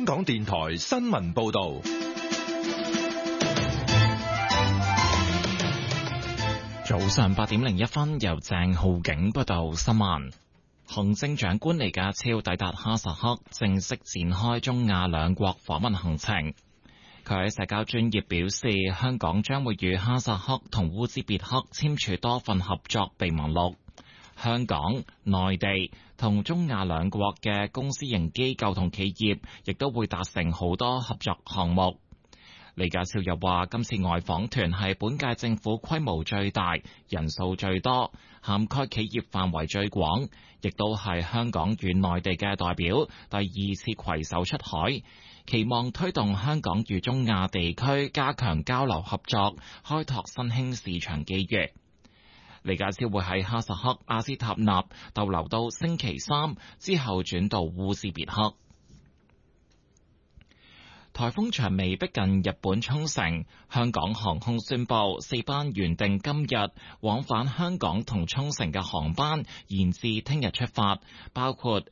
港電台新聞報道。 早上8點01分，由鄭浩景報道新聞。行政長官李家超抵達哈薩克，正式展開中亞兩國訪問行程。佢喺社交專頁表示，香港將會與哈薩克同烏茲別克簽署多份合作備忘錄。香港、內地同中亞兩國嘅公私營機構同企業亦都會達成好多合作項目。李家超又話，今次外訪團係本屆政府規模最大、人數最多、涵蓋企業範圍最廣，亦都係香港與內地嘅代表第二次攜手出海，期望推動香港與中亞地區加強交流合作，開拓新興市場機遇。李家超會喺哈薩克阿斯塔納逗留到星期三，之後轉到烏茲別克。颱風長眉逼近日本沖繩，香港航空宣布4班原定今日往返香港同沖繩嘅航班延至聽日出發，包括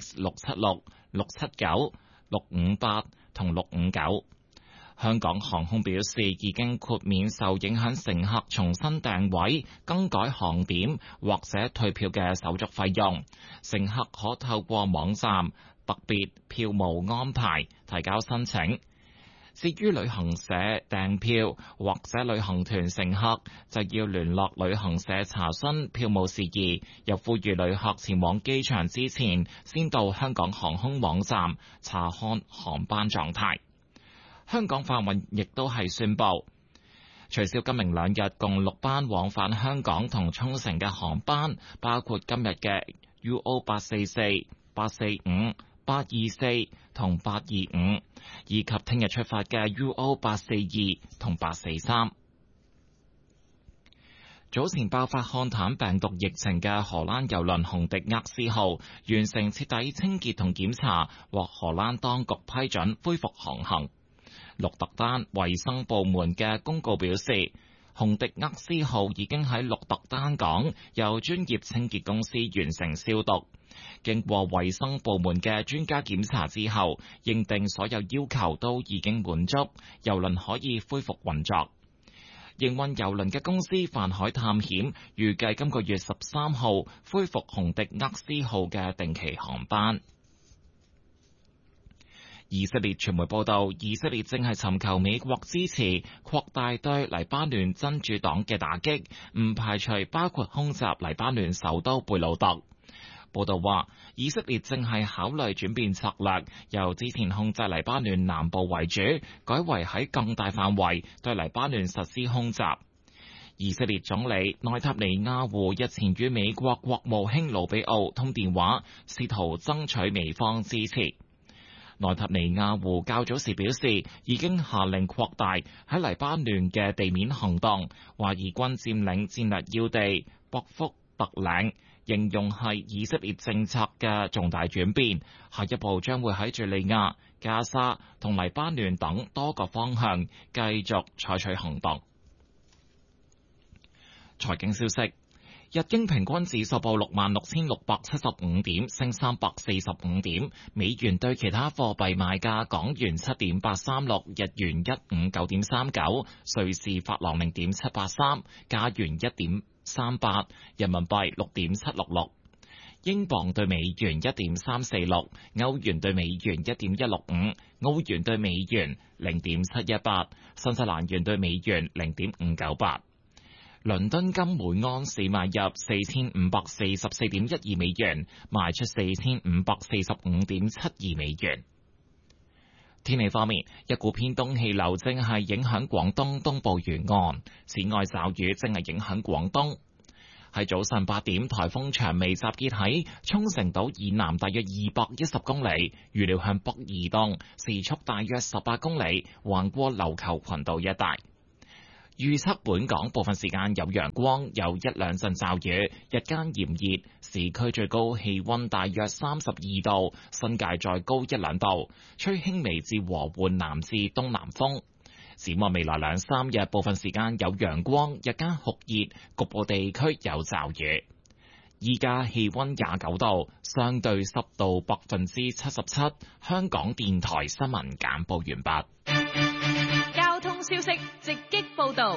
HX676、679、658同659。香港航空表示已經豁免受影響乘客重新訂位、更改航點或者退票嘅手續費用，乘客可透過網站特別票務安排提交申請。至於旅行社訂票或者旅行團乘客，就要聯絡旅行社查詢票務事宜。又呼籲旅客前往機場之前，先到香港航空網站查看航班狀態。香港快運亦都係宣布取消今明兩日共6班往返香港同沖繩嘅航班，包括今日嘅 UO844、845、824同825，以及聽日出發嘅 UO842同843。早前爆發漢坦病毒疫情嘅荷蘭郵輪紅迪厄斯號完成徹底清潔同檢查，獲荷蘭當局批准恢復航行。鹿特丹衛生部門嘅公告表示，紅迪厄斯號已經喺鹿特丹港由專業清潔公司完成消毒，經過衛生部門嘅專家檢查之後，認定所有要求都已經滿足，郵輪可以恢復運作。營運郵輪嘅公司泛海探險預計今個月13號恢復紅迪厄斯號嘅定期航班。以色列傳媒報道，以色列正係尋求美國支持，擴大對黎巴嫩真主黨嘅打擊，唔排除包括空襲黎巴嫩首都貝魯特。報道話，以色列正係考慮轉變策略，由之前控制黎巴嫩南部為主，改為喺更大範圍對黎巴嫩實施空襲。以色列總理內塔尼亞胡日前與美國國務卿魯比奧通電話，試圖爭取美方支持。內塔尼亞胡較早時表示，已經下令擴大喺黎巴嫩嘅地面行動，話以軍佔領戰略要地博福特嶺，形容係以色列政策嘅重大轉變。下一步將會喺敘利亞、加沙同黎巴嫩等多個方向繼續採取行動。財經消息。日經平均指數報66,675點，升345點。美元對其他貨幣買價：港元7.836，日元159.39，瑞士法郎0.783，加元1.38，人民幣6.766，英鎊對美元1.346，歐元對美元1.165，澳元對美元0.718，新西蘭元對美元0.598。倫敦金每盎司買入4544.12美元，賣出4545.72美元。天氣方面，一股偏東氣流正係影響廣東東部沿岸，此外驟雨正係影響廣東。喺早上8點，颱風長眉集結喺沖繩島以南大約210公里，預料向北移動，時速大約18公里，橫過琉球群島一帶。預測本港部分時間有陽光，有一兩陣驟雨，日間炎熱，市區最高氣溫大約32度，新界再高一兩度，吹輕微至和緩南至東南風。展望未來2、3日，部分時間有陽光，日間酷熱，局部地區有驟雨。 依家氣溫29度，相對濕度77%。香港電台新聞簡報完畢。 交通消息直擊報道。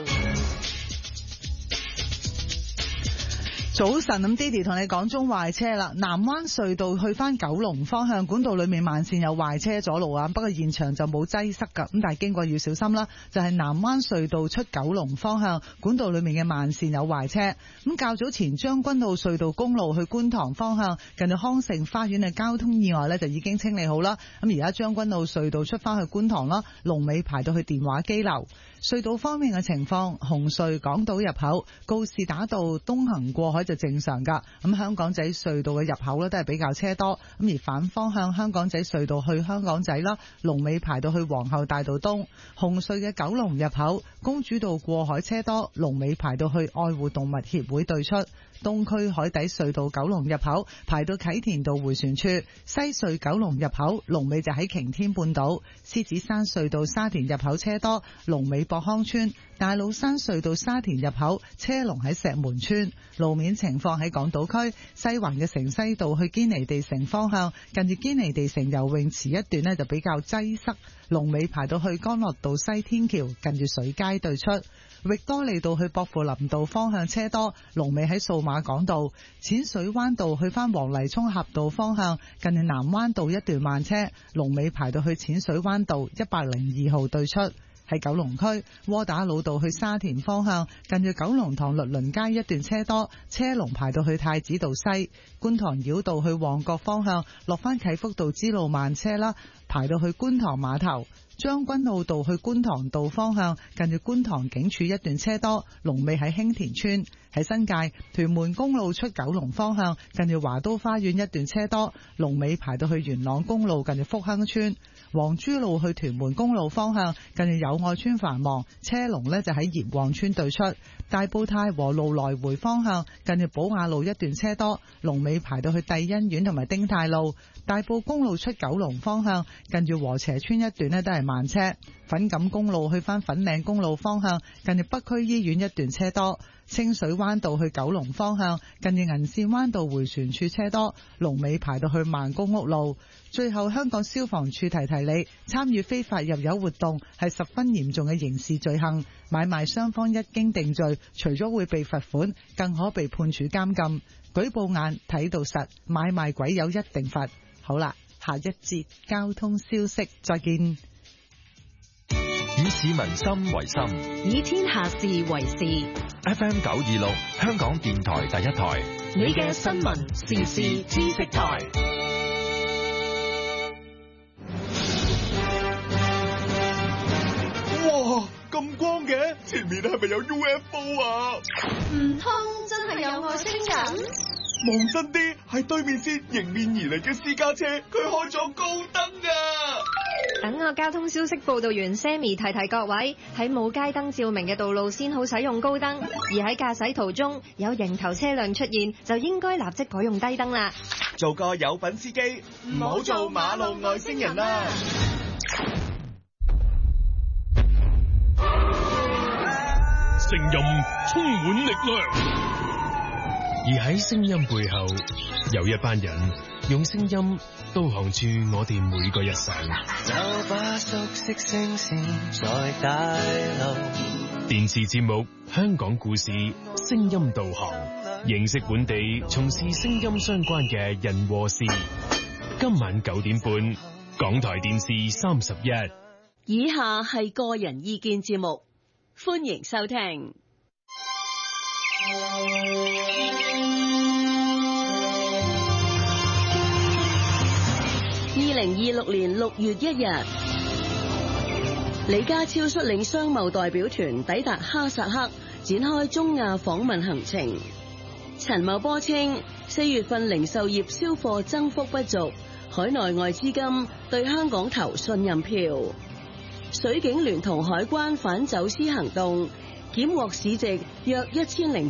早晨，咁 Didi 同你講中壞車啦。南灣隧道去翻九龍方向管道裏面慢線有壞車阻路啊，不過現場就冇擠塞噶，咁但係經過要小心啦。就係南灣隧道出九龍方向管道裏面嘅慢線有壞車。咁較早前將軍澳隧道公路去觀塘方向近住康盛花園嘅交通意外呢，就已經清理好啦。咁而家將軍澳隧道出翻去觀塘啦，龍尾排到去電話機樓。隧道方面嘅情況，紅隧港島入口告士打道東行過海就正常噶，咁香港仔隧道嘅入口呢都係比較車多，咁而反方向香港仔隧道去香港仔啦，龍尾排到去皇后大道東。紅隧嘅九龍入口公主道過海車多，龍尾排到去愛護動物協會對出。東區海底隧道九龍入口排到啟田道迴旋處，西隧九龍入口龍尾就喺擎天半島。獅子山隧道沙田入口車多，龍尾博康村。大老山隧道沙田入口車龍喺石門村。路面情況喺港島區西環嘅城西道去堅尼地城方向，近住堅尼地城游泳池一段呢就比較擠塞，龍尾排到去干諾道西天橋近住水街對出。域多利道去薄扶林道方向車多，龍尾喺數碼港道。淺水灣道去翻黃泥涌峽道方向，近住南灣道一段慢車，龍尾排到去淺水灣道102號對出。喺九龍區窩打老道去沙田方向，近住九龍塘律倫街一段車多，車龍排到去太子道西。觀塘繞道去旺角方向，落翻啟福道支路慢車啦，排到去觀塘碼頭。將軍澳道去觀塘道方向，近住觀塘警署一段車多，龍尾喺興田村。喺新界屯門公路出九龍方向，近住華都花園一段車多，龍尾排到去元朗公路近住福亨村。黃珠路去屯門公路方向，近住友愛村繁忙，車龍呢就喺鹽旺村對出。大埔太和路來回方向，近住寶雅路一段車多，龍尾排到去帝欣苑同埋丁太路。大埔公路出九龍方向，近住禾輋村一段呢都係慢車。粉錦公路去翻粉嶺公路方向，近住北區醫院一段車多。清水灣道去九龍方向，近住銀線灣道迴旋處車多，龍尾排到去萬公屋路。最後，香港消防處提提你，參與非法入油活動係十分嚴重嘅刑事罪行，買賣雙方一經定罪，除咗會被罰款，更可被判處監禁。舉報眼睇到實，買賣鬼友一定罰。好啦，下一節交通消息再見。 以市民心為心， 以天下事為事。 FM 926，香港電台第一台， 你嘅新聞時事知識台。 哇，咁光嘅，前面係咪有 UFO 啊？ 唔通真係有外星人？ 望真啲，係對面線迎面而嚟嘅私家車，佢開咗高燈啊！ 等我交通消息報道員 Sammy 提提各位，喺冇街燈照明嘅道路先好使用高燈，而喺駕駛途中有迎頭車輛出現，就應該立即改用低燈啦。 做個有品司機，唔好做馬路外星人啦！ 聲音充滿力量。而喺聲音背後，有一班人用聲音導航住我哋每個日常。就把熟悉聲線在大路。電視節目《香港故事》聲音導航，認識本地從事聲音相關嘅人和事。今晚9點半，港台電視31。 以下係個人意見節目，歡迎收聽。2026年6月1日，李家超率領商貿代表團抵達哈薩克，展開中亞訪問行程。陳茂波稱，4月份零售業銷貨增幅不俗，海內外資金對香港投信任票。水警聯同海關反走私行動，檢獲市值約1000